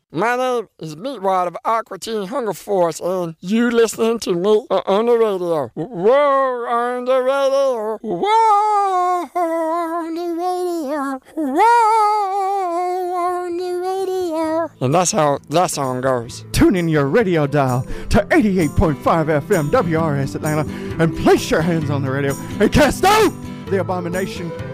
My name is Meatwad of Aqua Teen Hunger Force, and you listening to me on the radio. Whoa, on the radio. Whoa, on the radio. Whoa, on the radio. And that's how that song goes. Tune in your radio dial to 88.5 FM WRS Atlanta and place your hands on the radio and cast out the abomination